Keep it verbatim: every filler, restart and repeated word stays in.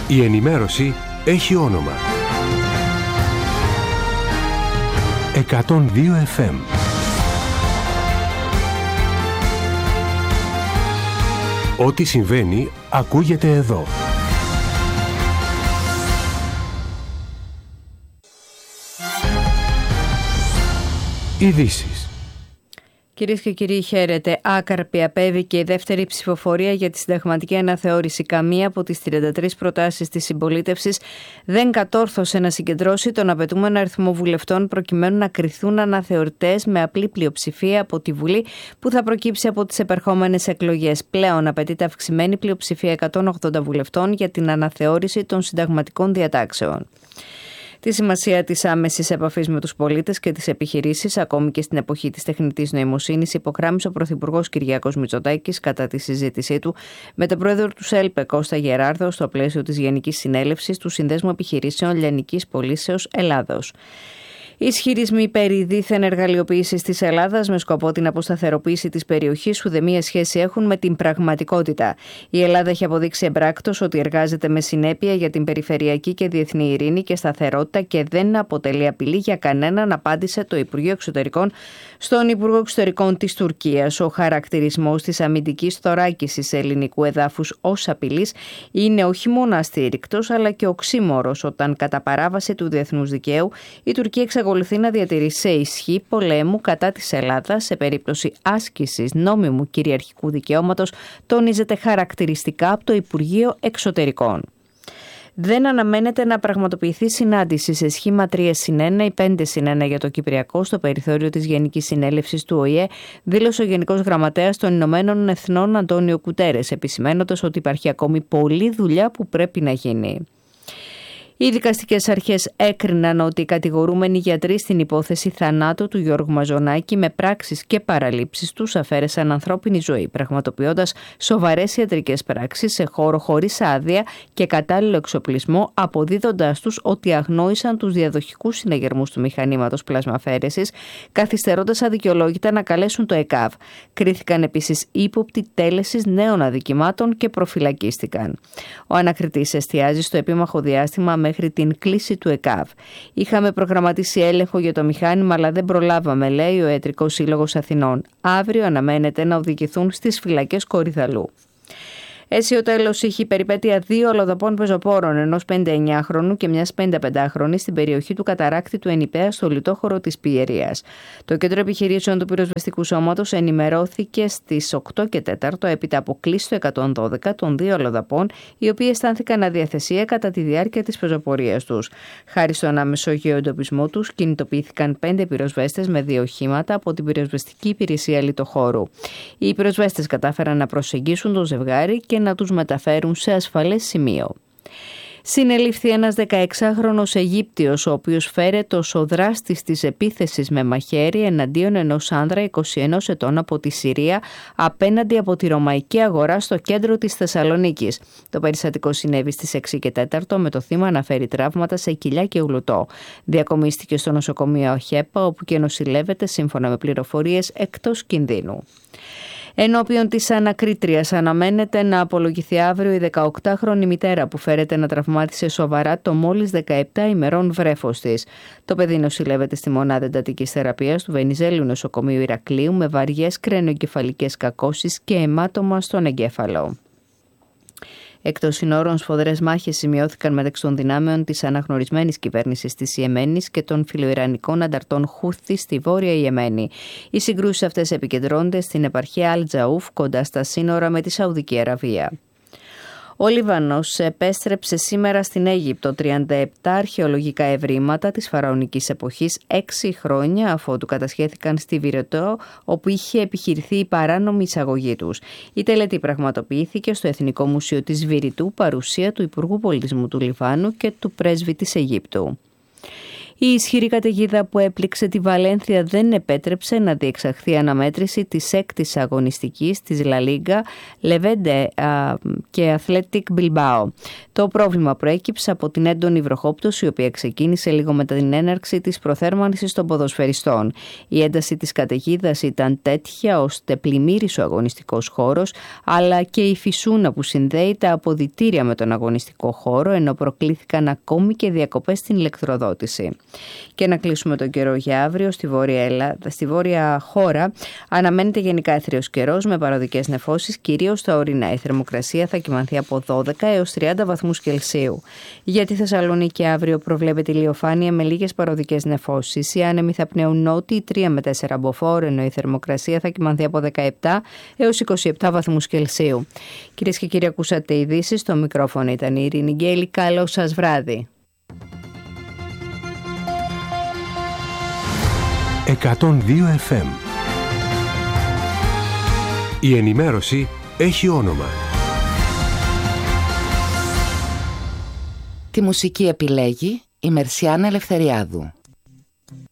Η ενημέρωση έχει όνομα. εκατόν δύο εφ εμ. Ό,τι συμβαίνει ακούγεται εδώ. Ειδήσεις. Κυρίες και κύριοι, χαίρετε. Άκαρπη απέβηκε η δεύτερη ψηφοφορία για τη συνταγματική αναθεώρηση. Καμία από τις τριάντα τρεις προτάσεις της συμπολίτευσης δεν κατόρθωσε να συγκεντρώσει τον απαιτούμενο αριθμό βουλευτών προκειμένου να κριθούν αναθεωρητές με απλή πλειοψηφία από τη Βουλή που θα προκύψει από τις επερχόμενες εκλογές. Πλέον απαιτείται αυξημένη πλειοψηφία εκατόν ογδόντα βουλευτών για την αναθεώρηση των συνταγματικών διατάξεων. Τη σημασία της άμεσης επαφής με τους πολίτες και τις επιχειρήσεις, ακόμη και στην εποχή της τεχνητής νοημοσύνης, υπογράμμισε ο Πρωθυπουργός Κυριάκος Μητσοτάκης κατά τη συζήτησή του με τον πρόεδρο του ΣΕΛΠΕ Κώστα Γεράρδο στο πλαίσιο της Γενικής Συνέλευσης του Συνδέσμου Επιχειρήσεων Λιανικής Πωλήσεως Ελλάδος. Οι ισχυρισμοί περί δίθεν εργαλειοποίησης της Ελλάδας με σκοπό την αποσταθεροποίηση της περιοχής ουδέμια σχέση έχουν με την πραγματικότητα. Η Ελλάδα έχει αποδείξει εμπράκτως ότι εργάζεται με συνέπεια για την περιφερειακή και διεθνή ειρήνη και σταθερότητα και δεν αποτελεί απειλή για κανέναν, απάντησε το Υπουργείο Εξωτερικών στον Υπουργό Εξωτερικών της Τουρκίας. Ο χαρακτηρισμός της αμυντικής θωράκισης ελληνικού εδάφους ως απειλής είναι όχι μόνο αστήρικτος αλλά και οξύμορος όταν κατά παράβαση του διεθνούς δικαίου η Τουρκία εξακολουθεί να διατηρεί σε ισχύ πολέμου κατά της Ελλάδας σε περίπτωση άσκησης νόμιμου κυριαρχικού δικαιώματος, τονίζεται χαρακτηριστικά από το Υπουργείο Εξωτερικών. Δεν αναμένεται να πραγματοποιηθεί συνάντηση σε σχήμα τρία συν ένα ή πέντε συν ένα για το Κυπριακό στο περιθώριο της Γενικής Συνέλευσης του Ο Η Ε, δήλωσε ο Γενικός Γραμματέας των Ηνωμένων Εθνών Αντώνιο Κουτέρες, επισημαίνοντας ότι υπάρχει ακόμη πολλή δουλειά που πρέπει να γίνει. Οι δικαστικές αρχές έκριναν ότι οι κατηγορούμενοι γιατροί στην υπόθεση θανάτου του Γιώργου Μαζονάκη με πράξεις και παραλήψεις τους αφαίρεσαν ανθρώπινη ζωή, πραγματοποιώντας σοβαρές ιατρικές πράξεις σε χώρο χωρίς άδεια και κατάλληλο εξοπλισμό, αποδίδοντάς τους ότι αγνόησαν τους διαδοχικούς συναγερμούς του μηχανήματος πλασμαφαίρεσης, καθυστερώντας αδικαιολόγητα να καλέσουν το ΕΚΑΒ. Κρίθηκαν επίσης ύποπτοι τέλεσης νέων αδικημάτων και προφυλακίστηκαν. Ο ανακριτής εστιάζει στο επίμαχο διάστημα μέχρι την κλίση του ΕΚΑΒ. Είχαμε προγραμματίσει έλεγχο για το μηχάνημα, αλλά δεν προλάβαμε, λέει ο Ιατρικός Σύλλογος Αθηνών. Αύριο αναμένεται να οδηγηθούν στις φυλακές Κορυδαλού. Αίσιο τέλος είχε η περιπέτεια δύο αλλοδαπών πεζοπόρων, ενός πενήντα εννιάχρονου και μιας πενηνταπεντάχρονης στην περιοχή του Καταράκτη του Ενιπέα στο λιτόχωρο της Πιερίας. Το Κέντρο Επιχειρήσεων του Πυροσβεστικού Σώματος ενημερώθηκε στις οκτώ και τέσσερα έπειτα από κλήση του εκατόν δώδεκα των δύο αλλοδαπών, οι οποίοι αισθάνθηκαν αδιαθεσία κατά τη διάρκεια της πεζοπορίας τους. Χάρη στον άμεσο γεωεντοπισμό τους, κινητοποιήθηκαν πέντε πυροσβέστες με δύο οχήματα από την Πυροσβεστική Υπηρεσία Λιτοχώρου. Οι πυροσβέστες κατάφεραν να προσεγγίσουν το ζευγάρι και να τους μεταφέρουν σε ασφαλές σημείο. Συνελήφθη ένας δεκαεξάχρονος Αιγύπτιος, ο οποίος φέρεται ως ο δράστης της επίθεσης με μαχαίρι εναντίον ενός άνδρα είκοσι ενός ετών από τη Συρία απέναντι από τη Ρωμαϊκή Αγορά στο κέντρο της Θεσσαλονίκης. Το περιστατικό συνέβη στις έξι και τέσσερα με το θύμα να φέρει τραύματα σε κοιλιά και γλουτό. Διακομίστηκε στο νοσοκομείο Αχέπα, όπου και νοσηλεύεται σύμφωνα με πληροφορίες εκτός κινδύνου. Ενώπιον της ανακρίτριας αναμένεται να απολογηθεί αύριο η δεκαοκτάχρονη μητέρα που φέρεται να τραυμάτισε σοβαρά το μόλις δεκαεπτά ημερών βρέφος της. Το παιδί νοσηλεύεται στη μονάδα εντατικής θεραπείας του Βενιζέλου Νοσοκομείου Ηρακλείου με βαριές κρανιοεγκεφαλικές κακώσεις και αιμάτωμα στον εγκέφαλο. Εκτός συνόρων, σφοδρές μάχες σημειώθηκαν μεταξύ των δυνάμεων της αναγνωρισμένης κυβέρνησης της Ιεμένης και των φιλοϊρανικών ανταρτών Χούθη στη Βόρεια Ιεμένη. Οι συγκρούσεις αυτές επικεντρώνονται στην επαρχία Αλ-Τζαούφ κοντά στα σύνορα με τη Σαουδική Αραβία. Ο Λίβανος επέστρεψε σήμερα στην Αίγυπτο τριάντα επτά αρχαιολογικά ευρήματα της φαραωνικής εποχής, έξι χρόνια αφότου κατασχέθηκαν στη Βηρετό, όπου είχε επιχειρηθεί η παράνομη εισαγωγή τους. Η τελετή πραγματοποιήθηκε στο Εθνικό Μουσείο της Βηρητού, παρουσία του Υπουργού Πολιτισμού του Λιβάνου και του Πρέσβη της Αιγύπτου. Η ισχυρή καταιγίδα που έπληξε τη Βαλένθια δεν επέτρεψε να διεξαχθεί αναμέτρηση της έκτης αγωνιστικής της La Liga, Levante και Athletic Bilbao. Το πρόβλημα προέκυψε από την έντονη βροχόπτωση, η οποία ξεκίνησε λίγο μετά την έναρξη της προθέρμανσης των ποδοσφαιριστών. Η ένταση της καταιγίδας ήταν τέτοια ώστε πλημμύρισε ο αγωνιστικός χώρος, αλλά και η φυσούνα που συνδέει τα αποδυτήρια με τον αγωνιστικό χώρο, ενώ προκλήθηκαν ακόμη και διακοπές στην ηλεκτροδότηση. Και να κλείσουμε τον καιρό για αύριο. Στη βόρεια, Ελλάδα, στη βόρεια χώρα αναμένεται γενικά έθριος καιρός με παροδικές νεφώσεις, κυρίως στα ορεινά. Η θερμοκρασία θα κυμανθεί από δώδεκα έως τριάντα βαθμούς Κελσίου. Για τη Θεσσαλονίκη αύριο προβλέπεται ηλιοφάνεια με λίγες παροδικές νεφώσεις. Οι άνεμοι θα πνέουν νότιοι τρία με τέσσερα μποφόρ, ενώ η θερμοκρασία θα κυμανθεί από δεκαεπτά έως είκοσι επτά βαθμούς Κελσίου. Κυρίες και κύριοι, ακούσατε ειδήσεις. Στο μικρόφωνο ήταν η Ειρήνη Γκέλη. Καλό σας βράδυ. εκατόν δύο εφ εμ. Η ενημέρωση έχει όνομα. Τη μουσική επιλέγει η Μερσιάνα Ελευθεριάδου.